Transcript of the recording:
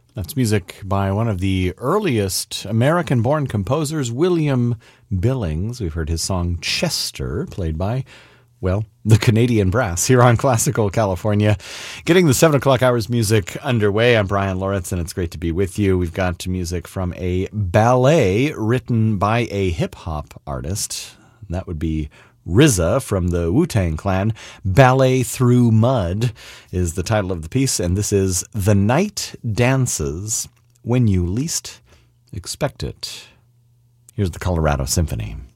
That's music by one of the earliest American-born composers, William Billings. We've heard his song Chester, played by, well, the Canadian Brass here on Classical California. Getting the 7 o'clock hours music underway. I'm Brian Lawrence, and it's great to be with you. We've got music from a ballet written by a hip-hop artist. That would be RZA from the Wu-Tang Clan. Ballet Through Mud is the title of the piece, and this is The Night Dances When You Least Expect It. Here's the Colorado Symphony.